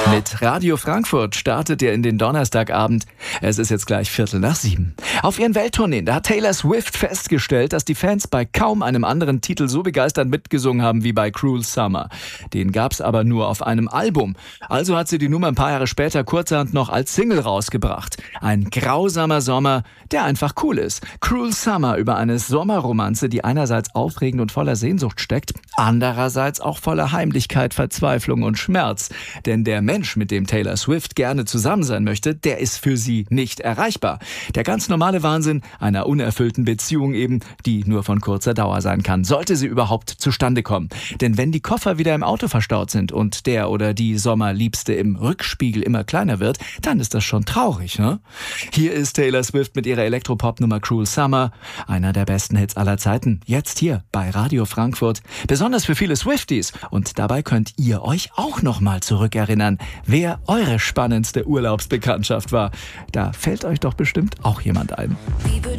Mit Radio Frankfurt startet ihr in den Donnerstagabend. Es ist jetzt gleich 6:15. Auf ihren Welttourneen, da hat Taylor Swift festgestellt, dass die Fans bei kaum einem anderen Titel so begeistert mitgesungen haben wie bei Cruel Summer. Den gab's aber nur auf einem Album. Also hat sie die Nummer ein paar Jahre später kurzerhand noch als Single rausgebracht. Ein grausamer Sommer, der einfach cool ist. Cruel Summer über eine Sommerromanze, die einerseits aufregend und voller Sehnsucht steckt, andererseits auch voller Heimlichkeit, Verzweiflung und Schmerz. Denn der Mensch, mit dem Taylor Swift gerne zusammen sein möchte, der ist für sie nicht erreichbar. Der ganz normale Wahnsinn einer unerfüllten Beziehung eben, die nur von kurzer Dauer sein kann, sollte sie überhaupt zustande kommen. Denn wenn die Koffer wieder im Auto verstaut sind und der oder die Sommerliebste im Rückspiegel immer kleiner wird, dann ist das schon traurig, ne? Hier ist Taylor Swift mit ihrer Elektropop-Nummer Cruel Summer, einer der besten Hits aller Zeiten, jetzt hier bei Radio Frankfurt. Besonders für viele Swifties. Und dabei könnt ihr euch auch nochmal zurückerinnern, wer eure spannendste Urlaubsbekanntschaft war. Da fällt euch doch bestimmt auch jemand ein.